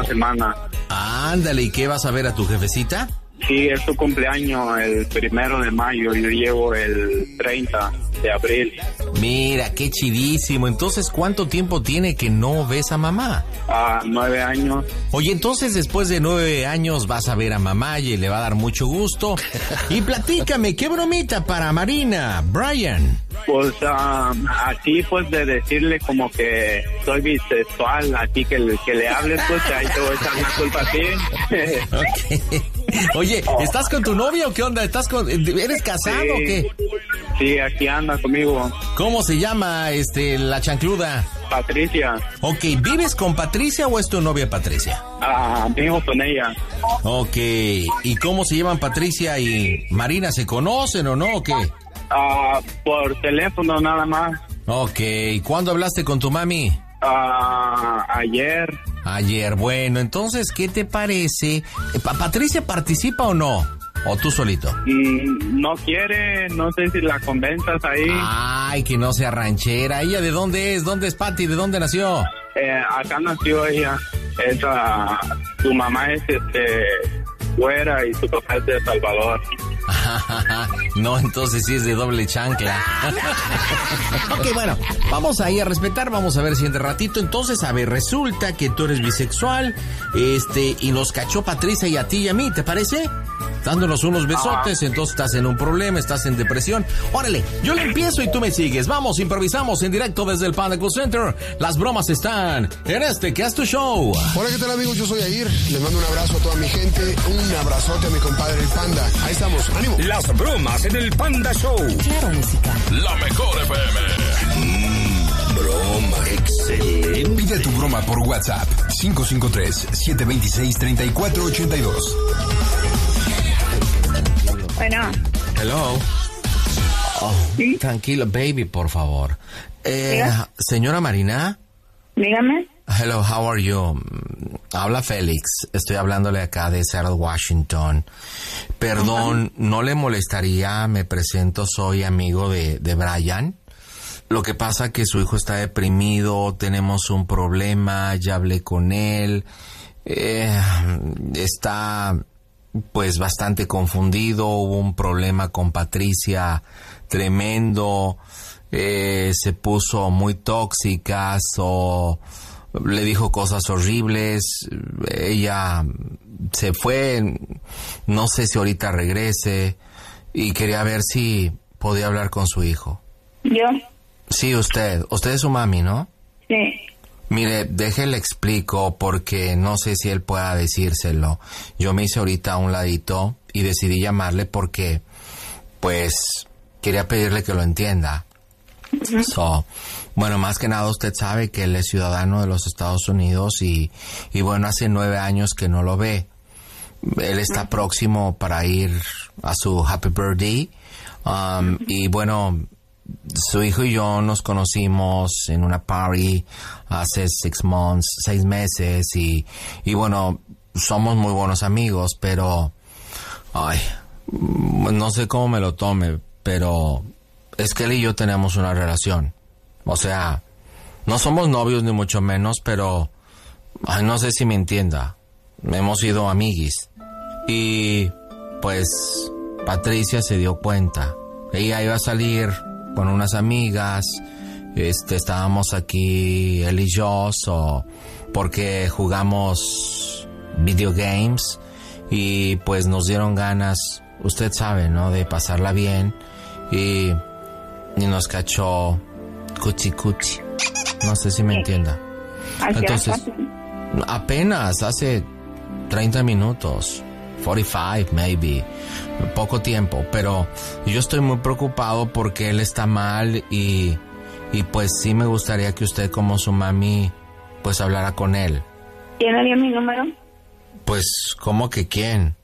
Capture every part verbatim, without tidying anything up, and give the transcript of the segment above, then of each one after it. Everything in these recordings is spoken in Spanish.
una semana. Ándale, ¿y qué, vas a ver a tu jefecita? Sí, es su cumpleaños el primero de mayo, yo llego el treinta de abril. Mira, qué chidísimo. Entonces, ¿cuánto tiempo tiene que no ves a mamá? Ah, nueve años. Oye, entonces después de nueve años vas a ver a mamá y le va a dar mucho gusto. Y platícame, ¿qué bromita para Marina, Brian? Pues uh, así pues de decirle como que soy bisexual, así que, que le hables, pues ahí te voy a echar una culpa a ti. Okay. Oye, ¿estás con tu novia o qué onda? ¿Estás con, ¿Eres casado sí, o qué? Sí, aquí anda conmigo. ¿Cómo se llama este la chancluda? Patricia. Ok, ¿vives con Patricia o es tu novia Patricia? Ah, vivo con ella. Ok, ¿y cómo se llaman Patricia y Marina? ¿Se conocen o no o qué? Ah, por teléfono nada más. Ok, ¿cuándo hablaste con tu mami? Ah, ayer. Ayer, bueno, entonces, ¿qué te parece? ¿Pa- ¿Patricia participa o no? ¿O tú solito? Mm, no quiere, no sé si la convenzas ahí. Ay, que no sea ranchera. ¿Ella de dónde es? ¿Dónde es Pati? ¿De dónde nació? Eh, acá nació ella. Esa, su mamá es este güera y su papá es de El Salvador. No, entonces sí es de doble chancla. Ok, bueno, vamos ahí a respetar, vamos a ver si en de ratito. Entonces, a ver, resulta que tú eres bisexual, este, y nos cachó Patricia y a ti y a mí, ¿te parece? Dándonos unos besotes, entonces estás en un problema, estás en depresión. Órale, yo le empiezo y tú me sigues. Vamos, improvisamos en directo desde el Panda Cool Center. Las bromas están en este que es tu show. Hola, ¿qué tal, amigos? Yo soy Air. Les mando un abrazo a toda mi gente. Un abrazote a mi compadre el Panda. Ahí estamos, ánimo. Las bromas en el Panda Show. Claro, música. La mejor F M. Mmm, broma excelente. Pide tu broma por WhatsApp. cinco cinco tres, siete dos seis, tres cuatro ocho dos. Bueno. Hello. Oh, ¿Sí? Tranquilo, baby, por favor. Eh, ¿Diga? señora Marina. Dígame. Hello, how are you? Habla Félix, estoy hablándole acá de Seattle, Washington. Perdón, uh-huh. ¿No le molestaría? Me presento, soy amigo de, de Brian. Lo que pasa que su hijo está deprimido, tenemos un problema, ya hablé con él. Eh, está pues bastante confundido, hubo un problema con Patricia tremendo, eh, se puso muy tóxica, o le dijo cosas horribles, ella se fue, no sé si ahorita regrese, y quería ver si podía hablar con su hijo. ¿Yo? Sí, usted, usted es su mami, ¿no? Sí. Mire, déjele explico porque no sé si él pueda decírselo. Yo me hice ahorita a un ladito y decidí llamarle porque, pues, quería pedirle que lo entienda. Uh-huh. So, bueno, más que nada usted sabe que él es ciudadano de los Estados Unidos y, y bueno, hace nueve años que no lo ve. Él está uh-huh. próximo para ir a su Happy Birthday. Um, uh-huh. Y bueno, su hijo y yo nos conocimos en una party hace six months, seis meses y, y bueno, somos muy buenos amigos, pero, ay, no sé cómo me lo tome, pero es que él y yo tenemos una relación. O sea, no somos novios ni mucho menos, pero, ay, no sé si me entienda. Hemos sido amiguis. Y, pues, Patricia se dio cuenta. Ella iba a salir con unas amigas, este, estábamos aquí él y yo, so, porque jugamos video games y pues nos dieron ganas, usted sabe, ¿no?, de pasarla bien y, y nos cachó cuchi cuchi, no sé si me entienda. Entonces, apenas hace treinta minutos, cuarenta y cinco maybe, poco tiempo, pero yo estoy muy preocupado porque él está mal y, y pues sí me gustaría que usted como su mami pues hablara con él. ¿Quién le dio mi número? Pues, ¿cómo que quién?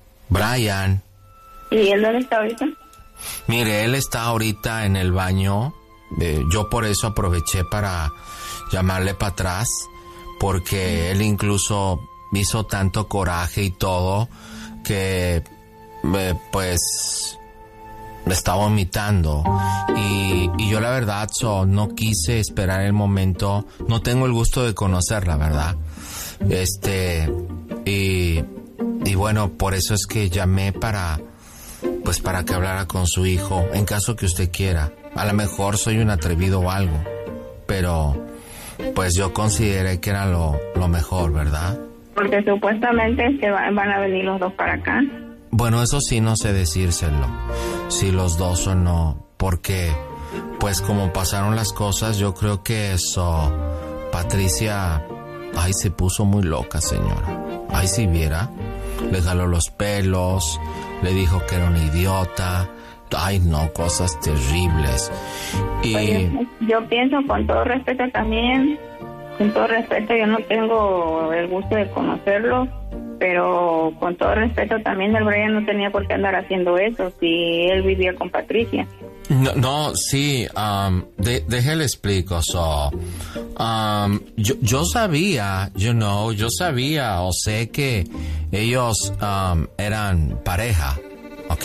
Brian. ¿Y él dónde está ahorita? Mire, él está ahorita en el baño, eh, yo por eso aproveché para llamarle para atrás, porque él incluso hizo tanto coraje y todo que eh, pues me estaba vomitando y, y yo la verdad so, no quise esperar el momento, no tengo el gusto de conocerla, ¿verdad? Este, y, y bueno, por eso es que llamé para, pues para que hablara con su hijo, en caso que usted quiera. A lo mejor soy un atrevido o algo, pero pues yo consideré que era lo, lo mejor, ¿verdad? Porque supuestamente se va, van a venir los dos para acá. Bueno, eso sí no sé decírselo, si los dos o no, porque pues como pasaron las cosas, yo creo que eso, Patricia, ay, se puso muy loca, señora. Ay, si viera, le jaló los pelos, le dijo que era un idiota. Ay, no, cosas terribles. Y Oye, yo pienso, con todo respeto también, con todo respeto, yo no tengo el gusto de conocerlo, pero con todo respeto también el Brian no tenía por qué andar haciendo eso si él vivía con Patricia. No, no sí, um, de, déjale explico. So, um, yo, yo sabía, you know, yo sabía o sé que ellos um, eran pareja, ¿ok?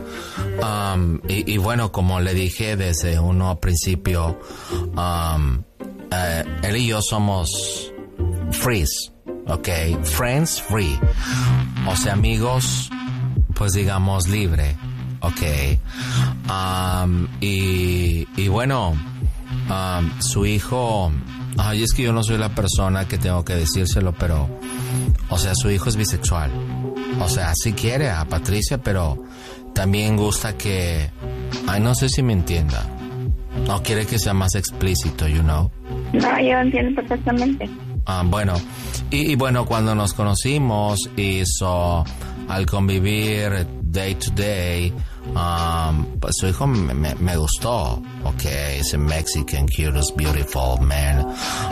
Um, y, y bueno, como le dije desde uno al principio, um, eh, él y yo somos frees, ¿ok? Friends free, o sea, amigos, pues digamos libre. Ok, um, y, y bueno, um, su hijo, ay, es que yo no soy la persona que tengo que decírselo, pero, o sea, su hijo es bisexual, o sea, sí quiere a Patricia, pero también gusta que, ay, no sé si me entienda, no quiere que sea más explícito, you know. No, yo entiendo perfectamente. Ah, bueno, y, y bueno, cuando nos conocimos y so, al convivir day to day, um, pues su hijo me, me, me gustó, ok, es un Mexican, cutest, beautiful man.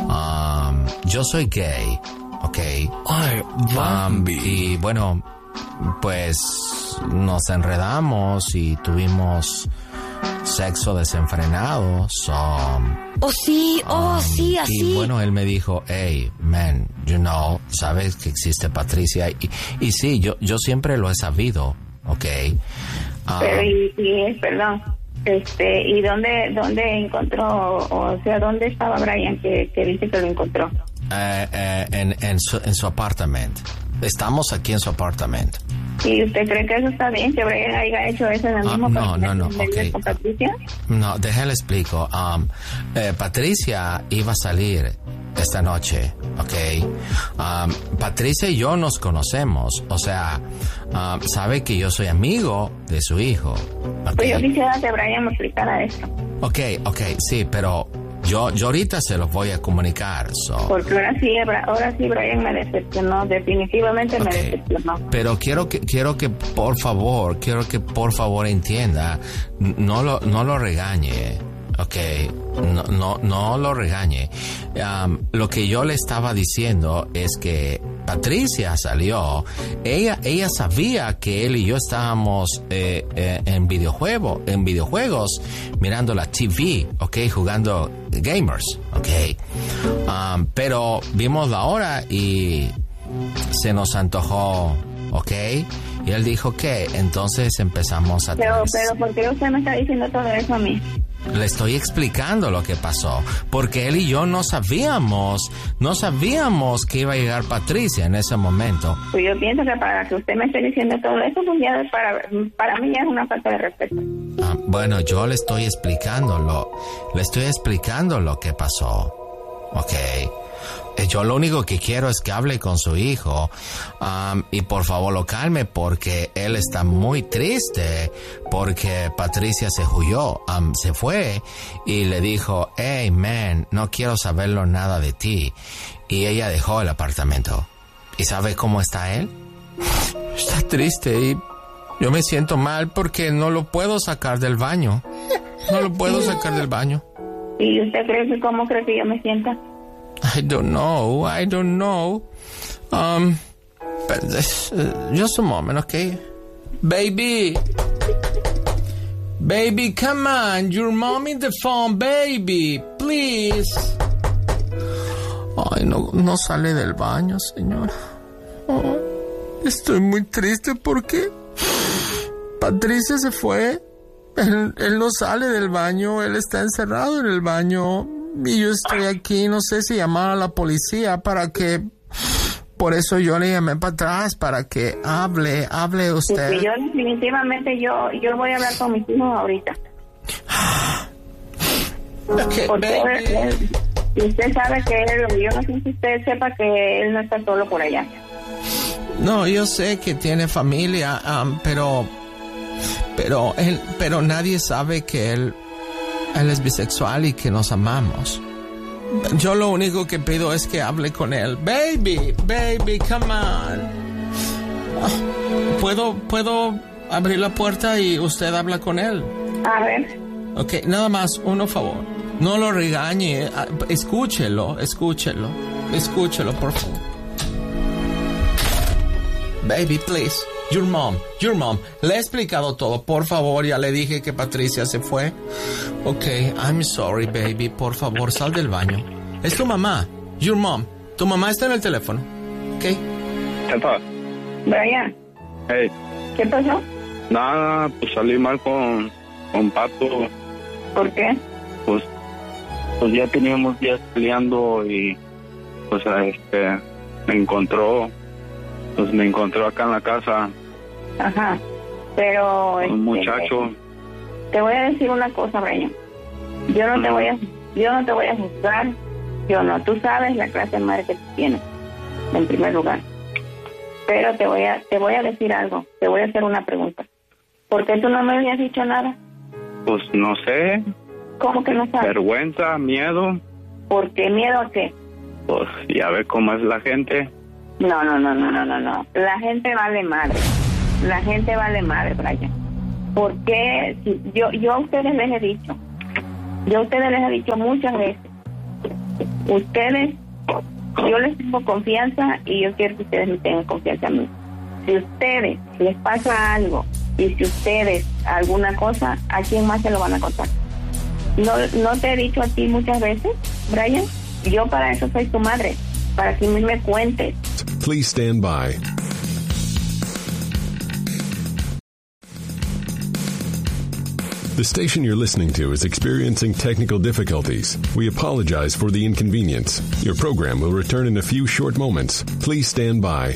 Um, yo soy gay, ok. Ay, um, y bueno, pues nos enredamos y tuvimos sexo desenfrenado, so, Oh, sí, oh, um, sí, así. Y bueno, él me dijo, hey, man, you know, sabes que existe Patricia. Y, y sí, yo, yo siempre lo he sabido, ¿ok? Um, Pero, y, y, perdón, este, ¿y dónde, dónde encontró, o sea, dónde estaba Brian que, que dice que lo encontró? eh, eh, en, en, su, en su apartamento. Estamos aquí en su apartamento. ¿Y usted cree que eso está bien, que Brian haya hecho eso en el Ah, mismo no, no, no, apartamento ok. con Patricia? No, déjale explico. Um, eh, Patricia iba a salir esta noche, ¿ok? Um, Patricia y yo nos conocemos, o sea, um, sabe que yo soy amigo de su hijo, ¿ok? Pues yo quisiera que Brian me explicara esto. Ok, ok, sí, pero yo, yo ahorita se los voy a comunicar, so. Porque ahora sí, ahora sí Brian me decepcionó, definitivamente me Ok. decepcionó. Pero quiero que, quiero que por favor, quiero que por favor entienda, no lo, no lo regañe, ok, no, no, no lo regañe. Um, lo que yo le estaba diciendo es que Patricia salió, ella, ella sabía que él y yo estábamos eh, eh, en videojuego, en videojuegos, mirando la T V, ok, jugando gamers, ok, um, pero vimos la hora y se nos antojó, ¿ok? Y él dijo que entonces empezamos a... Pero, pero, ¿por qué usted me está diciendo todo eso a mí? Le estoy explicando lo que pasó, porque él y yo no sabíamos, no sabíamos que iba a llegar Patricia en ese momento. Pues yo pienso que para que usted me esté diciendo todo eso, pues ya para, para mí ya es una falta de respeto. Ah, bueno, yo le estoy explicando lo, le estoy explicando lo que pasó, ¿ok? Yo lo único que quiero es que hable con su hijo um, y por favor lo calme porque él está muy triste porque Patricia se huyó, um, se fue y le dijo, hey man, no quiero saberlo nada de ti. Y ella dejó el apartamento. ¿Y sabe cómo está él? Está triste y yo me siento mal porque no lo puedo sacar del baño. No lo puedo sacar del baño. ¿Y usted cree que cómo cree que yo me sienta? I don't know. I don't know. Um, but, uh, just a moment, okay? Baby. Baby, come on. Your mom in the phone, baby. Please. Ay, no, no sale del baño, señora. Oh, estoy muy triste porque Patricia se fue. Él, él no sale del baño. Él está encerrado en el baño. Y yo estoy aquí, no sé si llamar a la policía para que Por eso yo le llamé para atrás, para que hable, hable usted. Sí, yo definitivamente, yo, yo voy a hablar con mis hijos ahorita. Okay, Porque él, él, usted sabe que él, yo no sé si usted sepa que él no está solo por allá. No, yo sé que tiene familia, um, pero, pero él, pero nadie sabe que él, él es bisexual y que nos amamos. Yo lo único que pido es que hable con él. Baby, baby, come on. Oh, ¿Puedo, puedo abrir la puerta y usted habla con él? A ver. Ok, nada más, uno favor. No lo regañe. Escúchelo, escúchelo. Escúchelo, por favor. Baby, please. Your mom, your mom. Le he explicado todo. Por favor, ya le dije que Patricia se fue. Ok, I'm sorry, baby. Por favor, sal del baño. Es tu mamá. Your mom. Tu mamá está en el teléfono. Ok. ¿Qué pasa? Brian. Hey. ¿Qué pasó? Nada, pues salí mal con, con Pato. ¿Por qué? Pues, pues ya teníamos días peleando y pues este me encontró, pues me encontró acá en la casa. Ajá. Pero Un este, muchacho. Te voy a decir una cosa, Brian. Yo no te voy a, yo no te voy a juzgar. Yo no. Tú sabes la clase de madre que tú tienes, en primer lugar. Pero te voy a, te voy a decir algo. Te voy a hacer una pregunta. ¿Por qué tú no me habías dicho nada? Pues no sé. ¿Cómo que no sabes? Vergüenza, miedo. ¿Por qué miedo a qué? Pues ya ve cómo es la gente. No, no, no, no, no, no, no. La gente vale madre. La gente vale madre, Brian. ¿Por qué? Si, yo, yo a ustedes les he dicho. Yo a ustedes les he dicho muchas veces. Ustedes, yo les tengo confianza y yo quiero que ustedes me tengan confianza a mí. Si a ustedes les pasa algo y si ustedes alguna cosa, ¿a quién más se lo van a contar? ¿No, no te he dicho a ti muchas veces, Brian? Yo para eso soy tu madre, para que me, me cuentes. Please stand by. The station you're listening to is experiencing technical difficulties. We apologize for the inconvenience. Your program will return in a few short moments. Please stand by.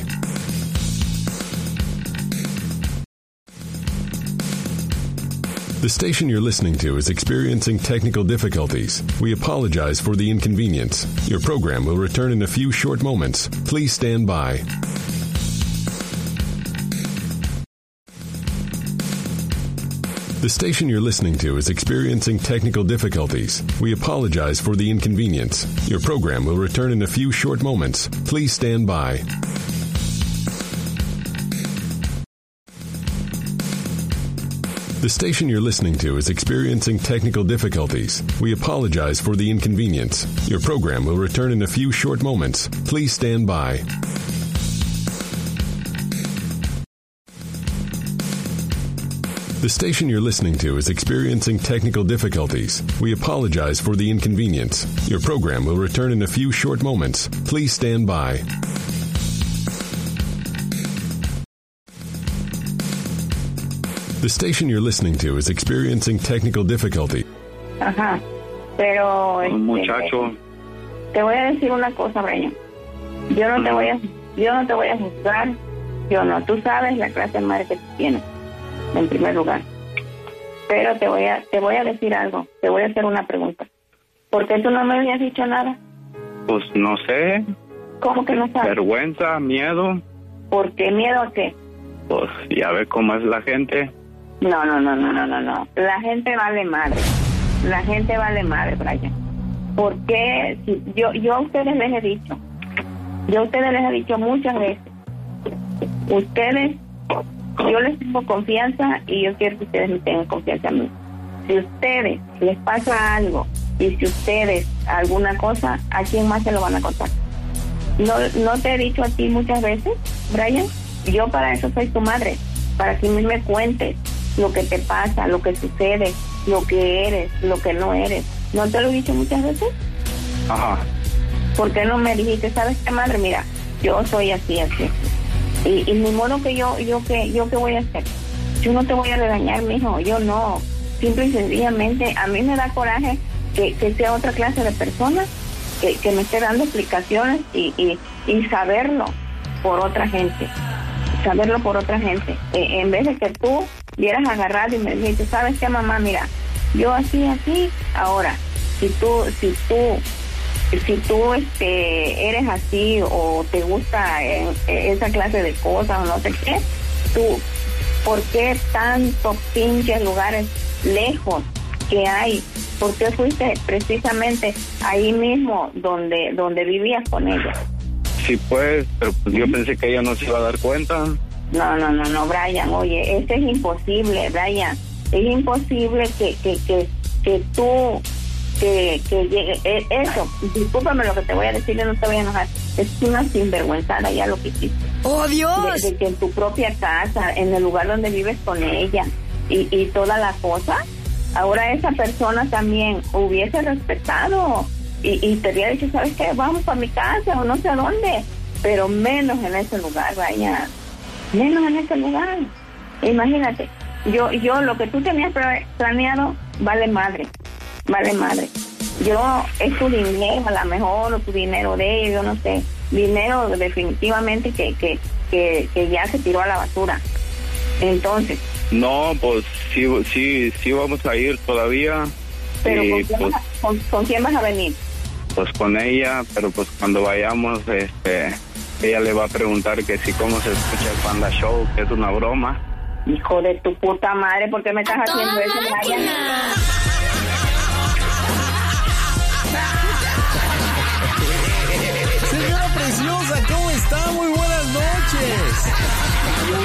The station you're listening to is experiencing technical difficulties. We apologize for the inconvenience. Your program will return in a few short moments. Please stand by. The station you're listening to is experiencing technical difficulties. We apologize for the inconvenience. Your program will return in a few short moments. Please stand by. The station you're listening to is experiencing technical difficulties. We apologize for the inconvenience. Your program will return in a few short moments. Please stand by. The station you're listening to is experiencing technical difficulties. We apologize for the inconvenience. Your program will return in a few short moments. Please stand by. The station you're listening to is experiencing technical difficulty. Ajá. Pero Un este, muchacho. te voy a decir una cosa, Brian. Yo no te voy a, yo no te voy a juzgar. Yo no. Tú sabes la clase de madre que tú tienes, en primer lugar. Pero te voy a, te voy a decir algo. Te voy a hacer una pregunta. ¿Por qué tú no me habías dicho nada? Pues no sé. ¿Cómo que no sabes? Vergüenza, miedo. ¿Por qué miedo a qué? Pues ya ve cómo es la gente. No, no, no, no, no, no, no. La gente vale madre. La gente vale madre, Brian. ¿Por qué? Si, yo, yo a ustedes les he dicho. Yo a ustedes les he dicho muchas veces. Ustedes, yo les tengo confianza y yo quiero que ustedes me tengan confianza a mí. Si a ustedes les pasa algo y si ustedes alguna cosa, ¿a quién más se lo van a contar? ¿No, no te he dicho a ti muchas veces, Brian? Yo para eso soy tu madre, para que me cuentes lo que te pasa, lo que sucede, lo que eres, lo que no eres. ¿No te lo he dicho muchas veces? Ajá. ¿Por qué no me dijiste, sabes qué, madre? Mira, yo soy así, así. Y, y ni modo que yo, yo que, yo qué voy a hacer. Yo no te voy a regañar, mijo, yo no. Simple y sencillamente, a mí me da coraje que, que sea otra clase de persona que, que me esté dando explicaciones y, y, y saberlo. por otra gente, saberlo por otra gente, eh, en vez de que tú hubieras agarrado y me dijiste, ¿sabes qué, mamá? Mira, yo así, así, ahora, si tú, si tú, si tú este, eres así o te gusta eh, esa clase de cosas o no sé qué, tú, ¿por qué tantos pinches lugares lejos que hay? ¿Por qué fuiste precisamente ahí mismo donde, donde vivías con ella? Sí, pues, pero pues yo pensé que ella no se iba a dar cuenta. No, no, no, no, Brian, oye, eso es imposible, Brian. Es imposible que, que, que, que tú, que, que llegue, eh, eso, discúlpame lo que te voy a decir, yo no te voy a enojar, es una sinvergüenzada ya lo que hiciste. ¡Oh, Dios! De, de que en tu propia casa, en el lugar donde vives con ella y, y toda la cosa, ahora esa persona también hubiese respetado y, y te había dicho, ¿sabes qué? Vamos para mi casa o no sé a dónde, pero menos en ese lugar, vaya, menos en ese lugar. Imagínate, yo, yo lo que tú tenías planeado vale madre, vale madre. Yo, es tu dinero a lo mejor, o tu dinero de ellos, yo no sé, dinero definitivamente que, que, que, que ya se tiró a la basura. Entonces... No, pues sí, sí, sí vamos a ir todavía. Pero y, ¿con, quién pues, vas a, con, ¿con quién vas a venir? Pues con ella, pero pues cuando vayamos, este, ella le va a preguntar que si cómo se escucha el Panda Show, que es una broma. Hijo de tu puta madre, ¿por qué me estás haciendo eso, Brian? Señora preciosa, ¿cómo está? Muy buenas noches.